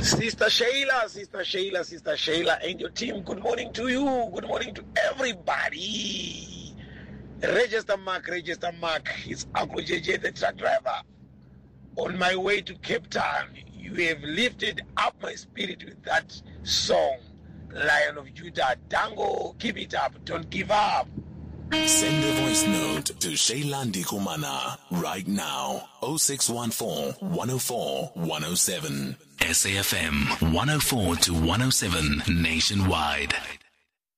Sister Shayla, and your team, good morning to you. Good morning to everybody. Register Mark. It's Uncle JJ, the truck driver. On my way to Cape Town, you have lifted up my spirit with that song, Lion of Judah. Dango, keep it up. Don't give up. Send a voice note to Shaylandi Kumana right now. 0614 104 107. SAFM 104 to 107 nationwide.